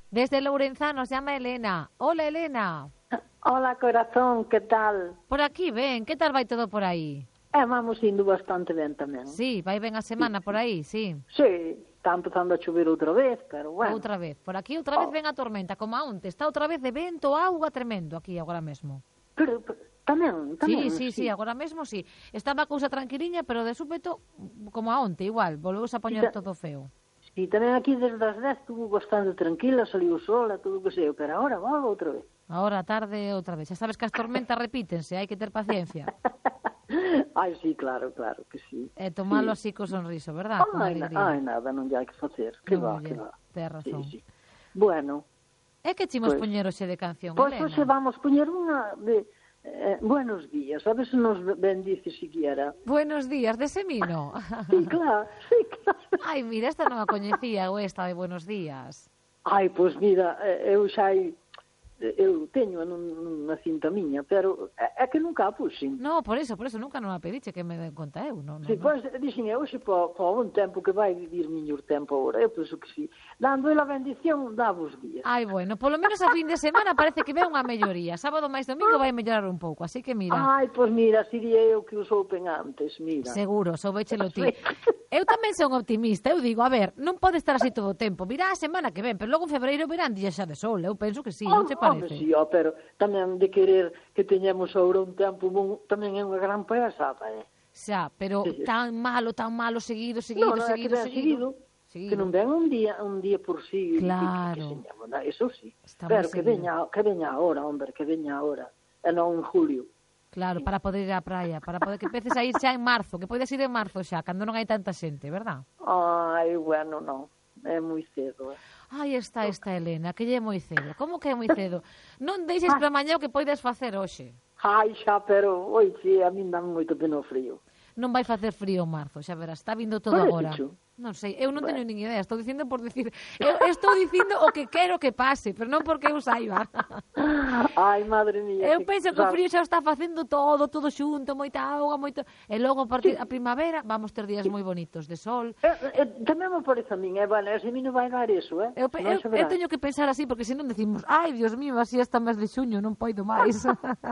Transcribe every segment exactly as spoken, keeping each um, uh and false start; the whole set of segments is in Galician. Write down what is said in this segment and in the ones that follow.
Desde Lourenzá nos llama Elena. Hola, Elena. Hola, corazón, que tal? Por aquí, ben, que tal vai todo por aí? Eh, vamos indo bastante ben tamén. Sí, vai ben a semana por aí, sí. Sí, está empezando a chover outra vez, pero bueno. Outra vez, por aquí outra vez Oh. ven a tormenta, como a onte. Está outra vez de vento, auga tremendo aquí agora mesmo. Pero, pero tamén, tamén. Sí, sí, sí, agora mesmo sí. Estaba a cousa tranquiliña, pero de súpeto, como a onte, igual, volveu a poñer todo feo. E tamén aquí desde as dez estuvo bastante tranquila, saliu o sol e todo o que sei, pero agora volve outra vez. Ahora tarde outra vez. Xa sabes que as tormentas repítense, hai que ter paciencia. Ai, sí, claro, claro que sí. E tomalo sí. así co sonriso, verdad? Oh, ai, na, ai, nada, non lle hai que facer. Que no, va, que va. Ten razón. Sí, sí. Bueno. É que chimos pues, poñer hoxe de canción, Pois Elena? pues, hoxe vamos poñer unha de eh, buenos días, a ver se nos bendice siquiera. Buenos días, de Semino. Sí, claro, sí, claro. Ai, mira, esta non a coñecía, ou esta de buenos días. Ai, pois mira, eu xa hai, eu teño nunha cinta miña, pero é que nunca a puxen. No, por eso, por eso, nunca non a pediche que me den conta eu, non, non. Si, pois, dixen, eu xe po, po un tempo que vai vivir miñor tempo agora, eu penso que si. Dando a bendición, dá vos días. Ai, bueno, polo menos a fin de semana parece que ve unha melloría. Sábado máis domingo vai mellorar un pouco, así que mira. Ai, pois mira, sería eu que os soupen antes, mira. Seguro, soubéchelo ti. Eu tamén son optimista, eu digo, a ver, non pode estar así todo o tempo. Virá a semana que ven, pero logo en febreiro verán días xa de sol, eu penso que sí, non te parece? Home, sí, oh, pero tamén de querer que teñamos agora un tempo bon, tamén é unha gran pesada, eh? Xa, pero sí, tan malo, tan malo, seguido, seguido, no, no, seguido, seguido, seguido. seguido. Que non ven un día un día por sí. Claro. Que, que señamos, eso sí. Está pero que veña, que veña ahora, hombre, que veña ahora. E non en julio. Claro, para poder ir á praia, para poder que empeces a ir xa en marzo, que podes ir en marzo xa, cando non hai tanta xente, verdad? Ai, bueno, non. É moi cedo, eh. Ai, está esta Elena, que lle é moi cedo. Como que é moi cedo? Non deixes para mañá o que poides facer hoxe. Ai, xa, pero, oi, sí, a min dá moito pena o frío. Non vai facer frío en marzo, xa verás, está vindo todo agora. Dicho? Non sei, eu non bueno. teño nin idea, estou dicindo por decir, eu estou dicindo o que quero que pase, pero non porque eu saiba. Ai, madre mía. Eu penso que o frío xa está facendo todo, todo xunto, moita auga, moito... E logo a partir da primavera vamos ter días moi bonitos de sol. Eh, eh, tamén me parece a min, eh, bueno, se a mí non vai dar eso, eh? Eu, eu, eu teño que pensar así, porque senón decimos, ai, Dios mío, así hasta mes de xuño, non poido máis.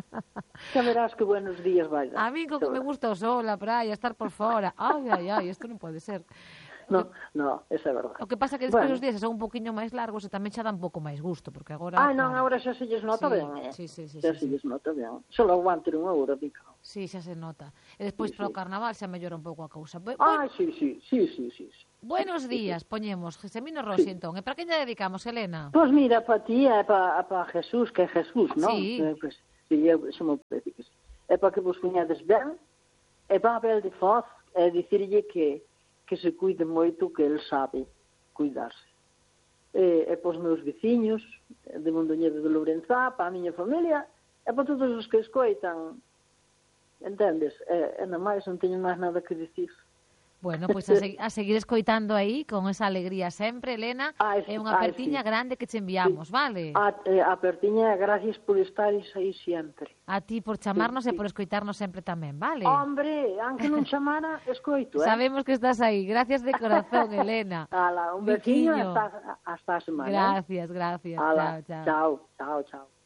Xa verás que buenos días vai dar. A mí co que me gusta o sol, a praia, estar por fora. Ai, ai, ai, isto non pode ser. No, no, esa é verdade. O que pasa que despois bueno. os días son un poquinho máis largos e tamén xa dá un pouco máis gusto, porque agora... Ai, non, agora xa se lles nota sí, ben, eh? Sí, sí, sí. Xa sí, se lles sí. nota ben. Só lo aguanten unha hora, pica. Sí, xa se nota. E despois sí, para o sí. carnaval xa mellora un pouco a cousa. Bu Ai, sí, sí, sí, sí, sí. sí. Buenos días, poñemos Gesemino Rossi, sí. entón. E para que lle dedicamos, Elena? Pois pues mira, para ti e para pa Jesús, que é Jesús, non? Sí. Eh, pues, sí, eu xa me parece que sí. É para que vos poñades ben, e para Abel de Foz, é dicirlle que que se cuide moito, que el sabe cuidarse. E, e para os meus veciños de Mondoñedo de Lourenzá, para a miña familia, e para todos os que escoitan, entendes? E, e nada máis, non teño máis nada que dicir. Bueno, pois pues a, seg a seguir escoitando aí, con esa alegría sempre, Elena, ai, é unha apertiña ai, sí. grande que che enviamos, sí. Vale? A, a apertiña, gracias por estar aí sempre. A ti por chamarnos sí, e por escoitarnos sempre tamén, vale? Hombre, aunque non chamara, escoito, eh? Sabemos que estás aí, gracias de corazón, Elena. Ala, un veciño hasta, hasta a semana. Gracias, gracias. Ala, chao, chao. Chao, chao, chao.